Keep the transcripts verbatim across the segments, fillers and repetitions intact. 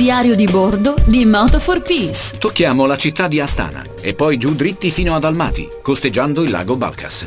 diario di bordo di Moto for Peace. Tocchiamo la città di Astana e poi giù dritti fino ad Almaty, costeggiando il lago Balkas.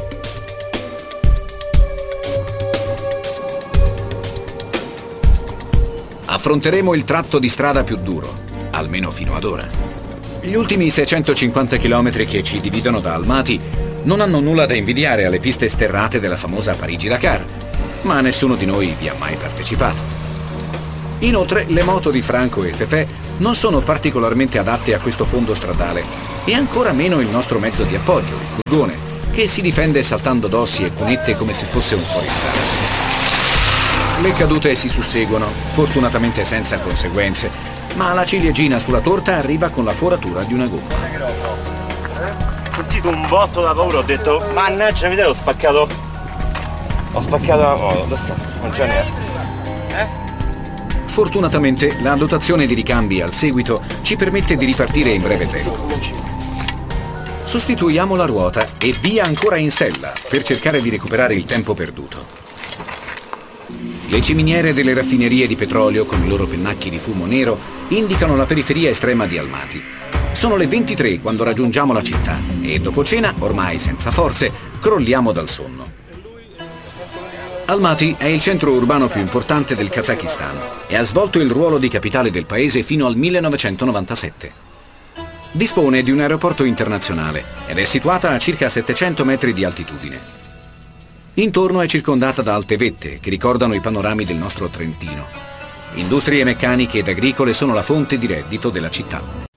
Affronteremo il tratto di strada più duro, almeno fino ad ora. Gli ultimi seicentocinquanta chilometri che ci dividono da Almaty non hanno nulla da invidiare alle piste sterrate della famosa Parigi-Dakar, ma nessuno di noi vi ha mai partecipato. Inoltre, le moto di Franco e Fefè non sono particolarmente adatte a questo fondo stradale e ancora meno il nostro mezzo di appoggio, il furgone, che si difende saltando dossi e cunette come se fosse un fuoristrada. Le cadute si susseguono, fortunatamente senza conseguenze, ma la ciliegina sulla torta arriva con la foratura di una gomma. Ho sentito un botto da paura, ho detto, mannaggia, vedete, ho spaccato. Ho spaccato la moto, dove sta? Non c'è niente. Eh? Fortunatamente la dotazione di ricambi al seguito ci permette di ripartire in breve tempo. Sostituiamo la ruota e via ancora in sella per cercare di recuperare il tempo perduto. Le ciminiere delle raffinerie di petrolio con i loro pennacchi di fumo nero indicano la periferia estrema di Almaty. Sono le ventitré quando raggiungiamo la città e dopo cena, ormai senza forze, crolliamo dal sonno. Almaty è il centro urbano più importante del Kazakistan e ha svolto il ruolo di capitale del paese fino al millenovecentonovantasette. Dispone di un aeroporto internazionale ed è situata a circa settecento metri di altitudine. Intorno è circondata da alte vette che ricordano i panorami del nostro Trentino. Industrie meccaniche ed agricole sono la fonte di reddito della città.